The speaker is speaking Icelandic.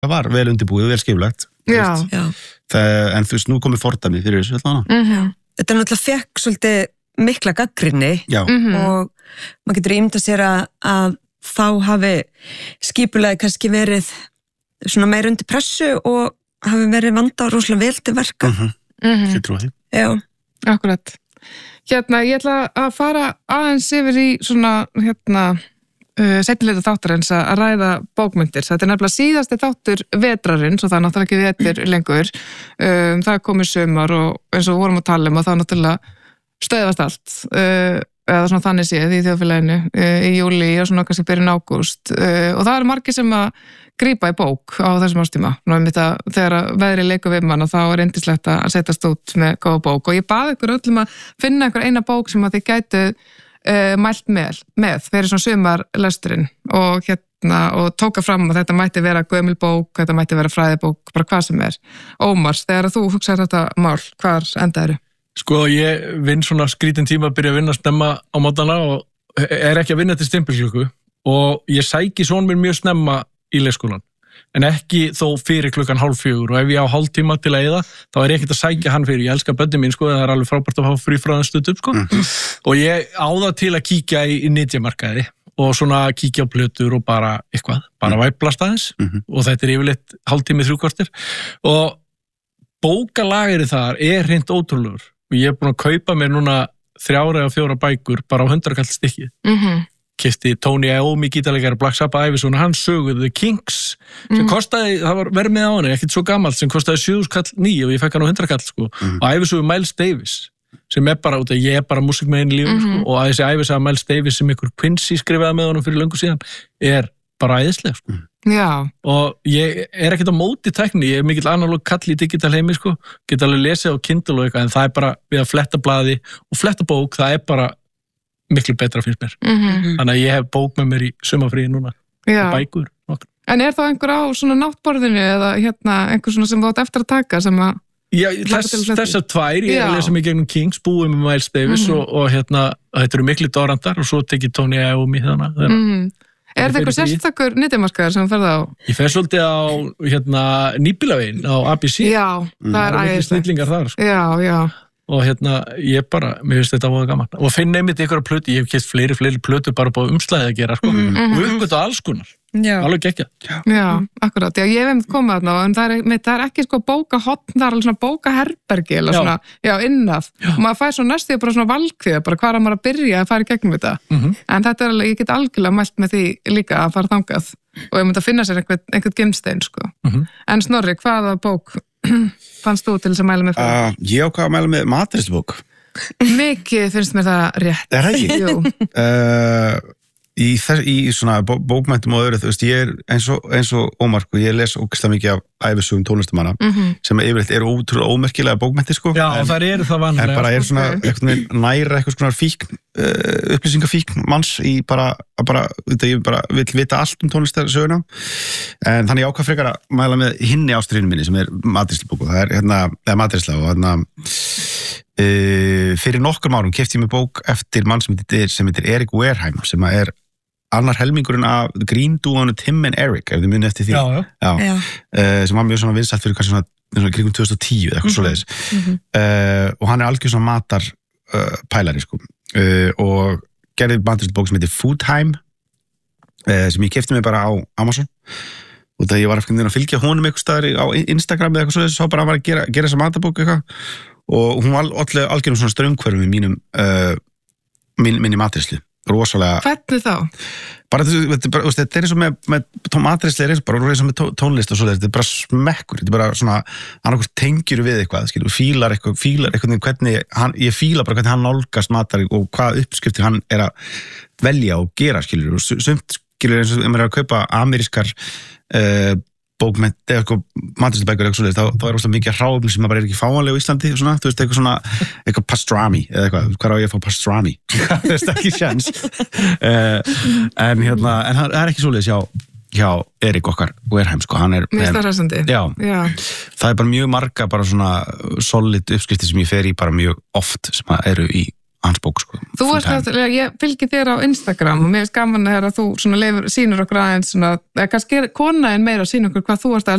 það var vel undirbúið, vel skipulagt. Já. En þú veist, nú komið fordæmi fyrir þessu allavega. Þetta náttúrulega fekk svolítið mikla gagnrýni og maður getur ímyndað sér að þá hafi skipulagi kannski verið svona meira undir pressu og hafi verið vandað rosalega vel til verka. Ég trúi því. Já. Akkurat. Ég ætla að fara aðeins yfir í svona, seinnilega þáttarins að ræða bókmyndir. Þetta nefnilega síðasti þáttur vetrarins og það er náttúrulega ekki vetur lengur. Það er komið sumar og eins og vorum að tala og það er náttúrulega stöðvast allt. Eða svona þannig séð í þjóðfélaginu í júli og svona kannski byrjun ágúst og það eru margir sem að grípa í bók á þessum ástíma. Nú þegar veðri leikur við mann og þá er yndislegt að setjast út með góða bók og ég bað ykkur öllum að finna ykkur eina bók sem að þið gætu mælt með fyrir svona sumarlesturinn og tóka fram að þetta mætti vera gömul bók, þetta mætti vera fræðibók, bara hvað sem er. Ómar, þegar þú hugsaðir þetta mál, hvar endaðirðu? Sko, ég vinn svona skrítin tíma að byrja að vinna snemma á mótana og er ekki að vinna til stimpilklukku og ég sæki son mér mjög snemma í leikskólan, en ekki þó fyrir 3:30 og ef ég á hálftíma til að eyða, þá er ég ekkert að sækja hann fyrir, ég elska börnin mín, sko, það er alveg frábært að hafa frí frá það stundum, sko, og ég á það til að kíkja í netjamarkaði og svona kíkja á plötur og bara eitthvað, bara væplast aðeins og þetta er yfirleitt hálftími 3/4 og bókalagri þar er hreint ótrúlegur og ég er búin að kaupa mér núna 3 eða 4 bækur bara á 100 kall stykki. Keypti Tony Iommi gítarleikari Black Sabbath ævisöguna, hann söguði The Kinks sem kostaði, það var vermið á henni, ekkert svo gamalt, sem kostaði 7.000 kall nýju og ég fekk hann á 100 kall, sko, og ævisögu Miles Davis sem er bara, út af ég er bara músikmegin í lífum, sko, og að þessi ævisaga Miles Davis sem ykkur Quincy skrifaði með honum fyrir löngu síðan er bara æðisleg, sko. Já. Og ég er ekkert á móti tækni, ég er mikill analóg kall í digital heimi, sko, get alveg lesið á Kindle og eitthvað, en það er bara við að fletta blaði og fletta bók, það er bara miklu betra finnst mér. Þannig að ég hef bók með mér í sumarfríi núna. Já. Bækur. En er þá einhver á svona náttborðinu eða einhver svona sem þú átt eftir að taka sem að... Já, þessar 2, ég er að lesa mig gegnum Kings, búið með Miles Davis og þetta eru miklu dorandar og svo tekið Tony Iommi þannig. Er þetta eitthvað sérstakur netjamarkaðar sem þú ferð á? Ég fer svolítið á nýbílavegin á ABC. Já, það er æðislegt. Snillingar þar, sko. Já. Og ég bara, mér finnst þetta voða gaman. Og finn einmitt einhverja plötu, ég hef keypt fleiri plötu bara upp á umslæði að gera, sko. Og uppgötu alls konar. Alveg gekkja. Já, akkurat. Já, ég hef einmitt komið þarna, en það er ekki sko bókahotn, það er alveg svona bókaherbergi eða svona, innaf. Og maður fær svo næstu bara svona valkvið, bara hvað er maður að byrja að fara í gegnum þetta. En þetta er alveg, ég get algjörlega mælt með því líka að fara þangað og ég myndi að finna sér einhvern gimstein, sko. En Snorri, hvaða bók fannst þú til þess að mæla með fyrir? Ég ákvað að mæla með matreiðslubók. Mikið finnst mér það rétt. Er það ekki? Jú. Í svona bókmenntum og öðru, þú veist, ég er eins og Ómar, sko, ég les ógeðslega mikið af ævisögum tónlistamanna sem yfirleitt eru ótrúlega ómerkilega bókmenntir, sko. Já, og það eru það vanlega. En bara er svona næra eitthvað svona fíkn, upplýsingafíkn manns í bara, ég bara vil vita allt tónlistarsöguna. En þannig ég ákvað frekar að mæla með hinni ástríðinu minni sem er matreiðslubók og það er matreiðsla og fyrir nokkrum árum keypti ég mig bók eftir mann sem heitir Erik Wareheim sem er annar helmingurinn af Green-dúónu Tim and Eric, ef þið muni eftir því. Já. Sem var mjög svona vinsælt fyrir kannski svona kringum 2010 eða eitthvað svoleiðis. Og hann er algjör svona matar pælari, sko. Og gerði matreiðslubók sem heitir Food Time sem ég keypti mig bara á Amazon og þegar ég var að fylgja honum eitthvað staðar á Instagram eða eitthvað svoleiðis, svo bara hann var að gera þessa matarbók eitthvað og hún var algjörnum svona straumhverfum í minni matreiðslu, rosalega. Hvernig þá? Bara þetta er eins og með matreiðslu er eins og með tónlist og svo þetta er bara smekkur, þetta er bara svona annarkvort tengjur við eitthvað, skilur, fílar eitthvað hvernig ég fíla bara hvernig hann nálgast matar og hvað uppskriftir hann er að velja og gera, skilur, og sumt, skilur, eins og ef maður er að kaupa amerískar bókmennt eða matreiðslubækur eitthvað svoleiðis, þá er óslega mikið hráefni sem bara er ekki fáanleg á Íslandi og svona, þú veist, eitthvað pastrami eða eitthvað, hvað á ég að fá pastrami? Það er ekki sjans. En það er ekki svoleiðis hjá Erik okkar Wareheim, sko, hann er... Mér finnst það hressandi. Já. Það er bara mjög marga bara svona solid uppskriftir sem ég fer í bara mjög oft sem eru í hans bók sko. Þú varst ég fylgi þér á Instagram og mér er gaman að þú sýnir okkur aðeins svona, kannski er konaðin meira að sýna okkur hvað þú varst að